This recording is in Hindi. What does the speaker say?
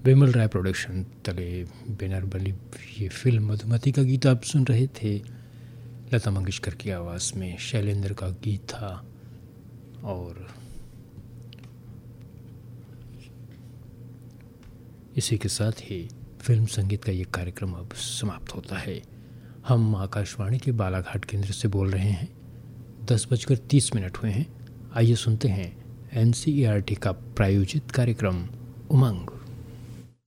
विमल राय प्रोडक्शन तले बैनर बनी ये फिल्म मधुमती का गीत आप सुन रहे थे। लता मंगेशकर की आवाज़ में शैलेंद्र का गीत था और इसी के साथ ही फिल्म संगीत का ये कार्यक्रम अब समाप्त होता है। हम आकाशवाणी के बालाघाट केंद्र से बोल रहे हैं। 10:30 हुए हैं। आइए सुनते हैं NCERT का प्रायोजित कार्यक्रम उमंग।